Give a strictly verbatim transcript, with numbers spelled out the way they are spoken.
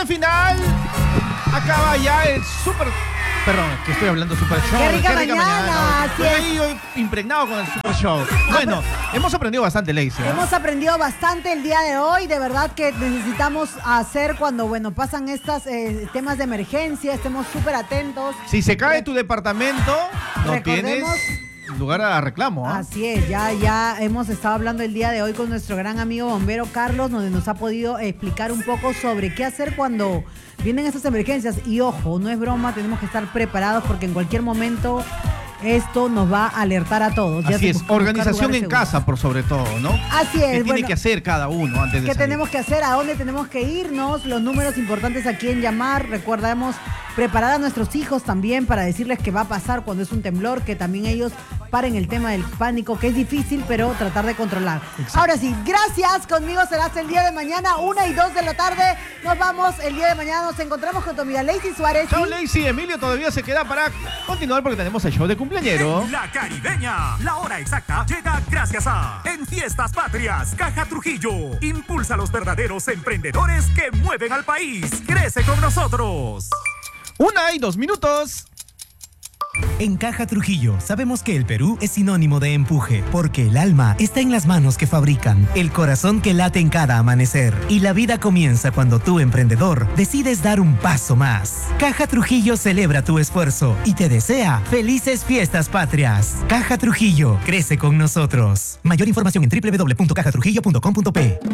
parte final. Acaba ya el super... Perdón, que estoy hablando Super Show. ¡Qué rica, Qué rica mañana! mañana. Estoy ahí hoy impregnado con el Super Show. Bueno, hemos aprendido bastante, Lacey, ¿eh? Hemos aprendido bastante el día de hoy. De verdad que necesitamos hacer cuando, bueno, pasan estos eh, temas de emergencia. Estemos súper atentos. Si se cae tu departamento, no tienes lugar a reclamo, ¿eh? Así es, ya, ya hemos estado hablando el día de hoy con nuestro gran amigo bombero Carlos, donde nos ha podido explicar un poco sobre qué hacer cuando vienen estas emergencias. Y ojo, no es broma, tenemos que estar preparados porque en cualquier momento esto nos va a alertar a todos. Ya Así es, organización en seguros. casa por sobre todo, ¿no? Así es. ¿Qué bueno, tiene que hacer cada uno antes de ¿Qué salir? tenemos que hacer? ¿A dónde tenemos que irnos? Los números importantes a quién llamar. Recordamos preparar a nuestros hijos también para decirles qué va a pasar cuando es un temblor, que también ellos paren el tema del pánico, que es difícil, pero tratar de controlar. Exacto. Ahora sí, gracias. Conmigo será hasta el día de mañana, una y dos de la tarde. Nos vamos. El día de mañana nos encontramos con tu amiga Lacey Suárez. Chao, Lacey. Emilio todavía se queda para continuar porque tenemos el show de cumpleañero. La Caribeña. La hora exacta llega gracias a En Fiestas Patrias, Caja Trujillo. Impulsa a los verdaderos emprendedores que mueven al país. Crece con nosotros. Una y dos minutos. En Caja Trujillo sabemos que el Perú es sinónimo de empuje, porque el alma está en las manos que fabrican, el corazón que late en cada amanecer, y la vida comienza cuando tú, emprendedor, decides dar un paso más. Caja Trujillo celebra tu esfuerzo y te desea felices fiestas patrias. Caja Trujillo, crece con nosotros. Mayor información en doble u doble u doble u punto caja trujillo punto com punto pe.